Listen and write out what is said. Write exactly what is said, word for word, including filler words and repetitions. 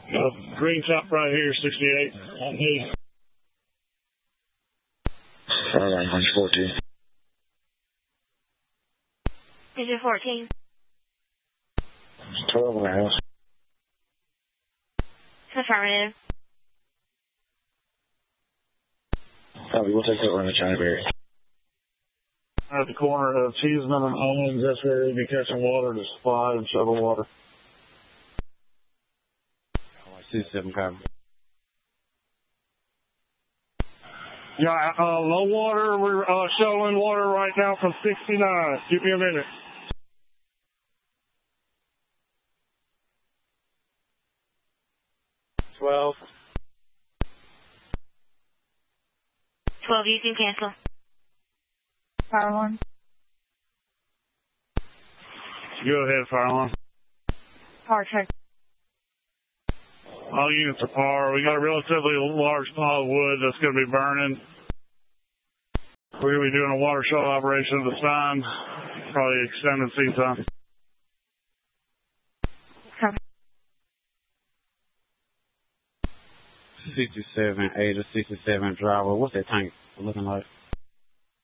Uh, green top right here, sixty-eight. On me. All right, one fourteen. Digit fourteen. twelve and a half. Affirmative. Copy, we'll take that run to China Berry. At the corner of Cheeseman and Owens, that's where we'll be catching water to supply and shovel water. six seven, copy. Yeah, uh, low water, we're uh, shoveling water right now from sixty-nine. Give me a minute. twelve. twelve, you can cancel. Fire alarm. Go ahead, fire alarm. Power check. All units are par. We got a relatively large pile of wood that's going to be burning. We're going to be doing a water shuttle operation at this time. Probably extended sea time. Copy. sixty-seven, eight or sixty-seven driver. What's that tank looking like?